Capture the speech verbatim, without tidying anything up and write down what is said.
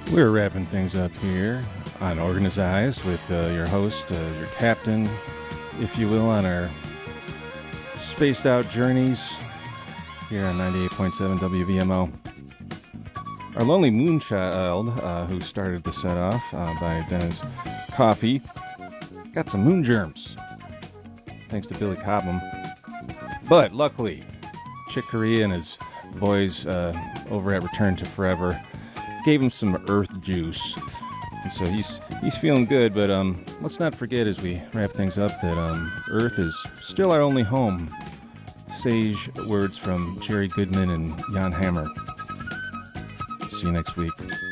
We're wrapping things up here on Organized with uh, your host, uh, your captain, if you will, on our spaced out journeys here on ninety-eight point seven W V M O. Our lonely moonchild, uh, who started the set off uh, by Dennis Coffee, got some moon germs, thanks to Billy Cobham. But luckily, Chick Corea and his boys uh, over at Return to Forever gave him some earth juice. And so he's he's feeling good, but um, let's not forget as we wrap things up that um, Earth is still our only home. Sage words from Jerry Goodman and Jan Hammer. See you next week.